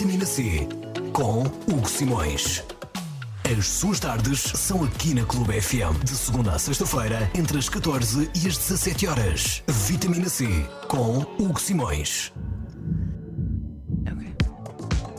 Vitamina C com Hugo Simões. As suas tardes são aqui na Clube FM, de segunda a sexta-feira, entre as 14 e as 17 horas. Vitamina C com Hugo Simões.